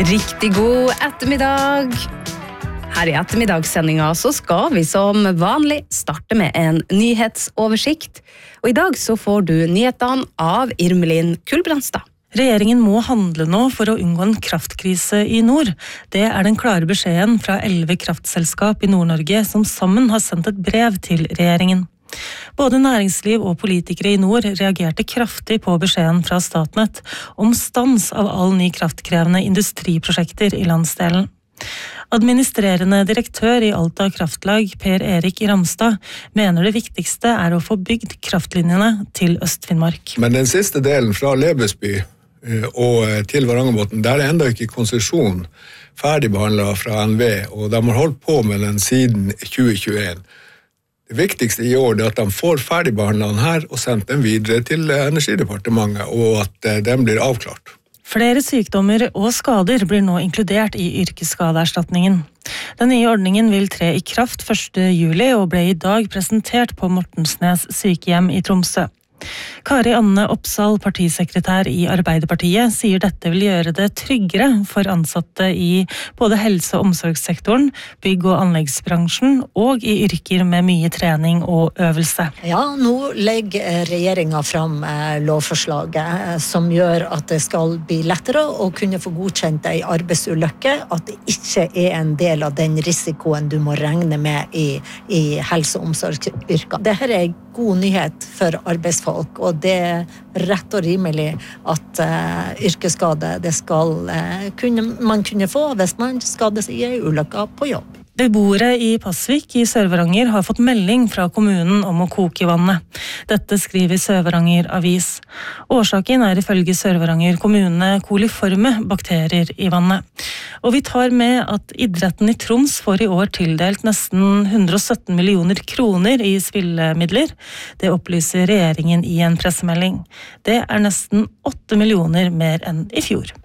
Riktig god ettermiddag. Her i ettermiddagssendinga så skal vi som vanlig starte med en nyhetsoversikt. Og i dag så får du nyhetene av Irmelin Kulbrandstad. Regjeringen må handle nå for å unngå en kraftkrise i nord. Det er den klare beskjeden fra 11 kraftselskap i Nord-Norge som sammen har sendt et brev til regjeringen. Både næringsliv og politikere i nord reagerte kraftig på beskjeden fra Statnett om stans av all ny kraftkrevende industriprosjekter i landsdelen. Administrerende direktør i Alta Kraftlag, Per Erik Ramstad, mener det viktigste er å få bygd kraftlinjene til Øst-Finnmark. Men den siste delen fra Lebesby og til Varangerbotn, der er enda ikke konsesjon ferdigbehandlet fra NV, og de har holdt på med den siden 2021. Det viktigste i år er at de får ferdigbehandlet den her og sendt den videre til Energidepartementet, og at den blir avklart. Flere sykdommer og skader blir nå inkludert i yrkesskadeerstatningen. Den nye ordningen vil tre i kraft 1. juli og ble i dag presentert på Mortensnes sykehjem i Tromsø. Kari Anne Oppsal, partisekretær i Arbeiderpartiet, sier dette vil gjøre det tryggere for ansatte i både helse- og omsorgssektoren, bygg- og anleggsbransjen og i yrker med mye trening og øvelse. Ja, nå legger regjeringen fram lovforslaget som gjør at det skal bli lettere å kunne få godkjent en arbeidsulykke, at det ikke er en del av den risikoen du må regne med i helse- og omsorgsyrker. Dette er en god nyhet for arbeidsfolk, og det er rett og rimelig at yrkesskade det skal man kunne få hvis man skader seg i ulykker på jobb. Beboere i Pasvik i Sør-Varanger har fått melding fra kommunen om å koke vannet. Dette skriver Sør-Varanger Avis. Årsaken er ifølge Sør-Varanger kommune koliforme bakterier i vannet. Og vi tar med at idretten i Troms får i år tildelt nesten 117 millioner kroner i spillemidler. Det opplyser regjeringen i en pressemelding. Det er nesten 8 millioner mer enn i fjor.